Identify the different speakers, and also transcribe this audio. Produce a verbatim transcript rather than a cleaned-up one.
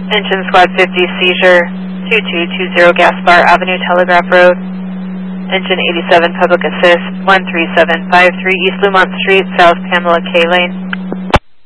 Speaker 1: Engine Squad fifty, seizure, two two two zero Gaspar Avenue, Telegraph Road. Engine eighty-seven, public assist, one three seven five three East Lumont Street, South Pamela K Lane.